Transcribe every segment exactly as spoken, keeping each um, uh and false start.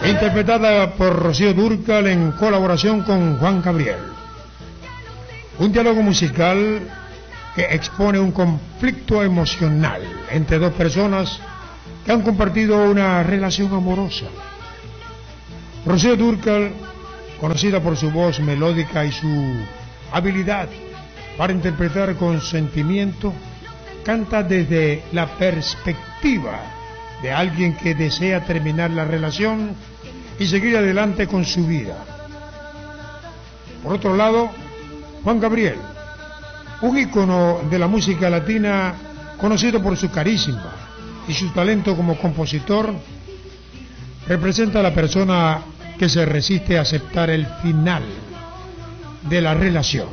interpretada por Rocío Dúrcal en colaboración con Juan Gabriel. Un diálogo musical que expone un conflicto emocional entre dos personas que han compartido una relación amorosa. Rocío Dúrcal, conocida por su voz melódica y su habilidad para interpretar con sentimiento, canta desde la perspectiva de alguien que desea terminar la relación y seguir adelante con su vida. Por otro lado, Juan Gabriel, un ícono de la música latina conocido por su carisma y su talento como compositor, representa a la persona que se resiste a aceptar el final de la relación.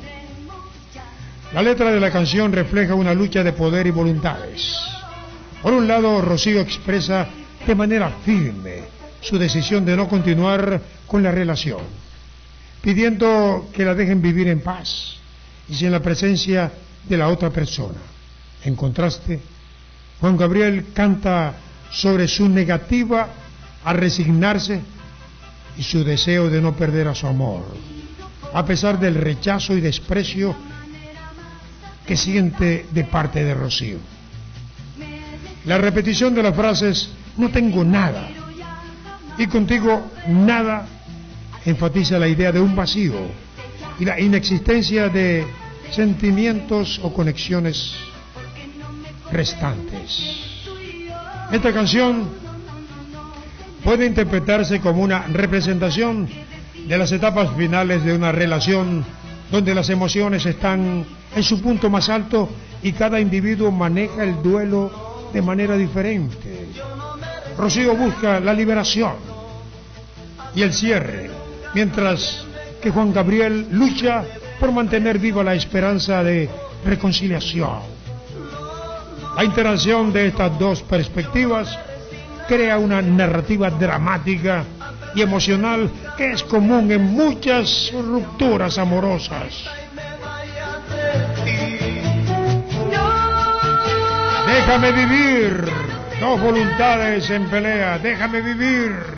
La letra de la canción refleja una lucha de poder y voluntades. Por un lado, Rocío expresa de manera firme su decisión de no continuar con la relación, pidiendo que la dejen vivir en paz y sin la presencia de la otra persona. En contraste, Juan Gabriel canta sobre su negativa a resignarse y su deseo de no perder a su amor, a pesar del rechazo y desprecio que siente de parte de Rocío. La repetición de las frases "no tengo nada" y "contigo nada" enfatiza la idea de un vacío y la inexistencia de sentimientos o conexiones restantes. Esta canción puede interpretarse como una representación de las etapas finales de una relación donde las emociones están en su punto más alto y cada individuo maneja el duelo de manera diferente. Rocío busca la liberación y el cierre, mientras que Juan Gabriel lucha por mantener viva la esperanza de reconciliación. La interacción de estas dos perspectivas crea una narrativa dramática y emocional que es común en muchas rupturas amorosas. Déjame vivir, dos voluntades en pelea, déjame vivir.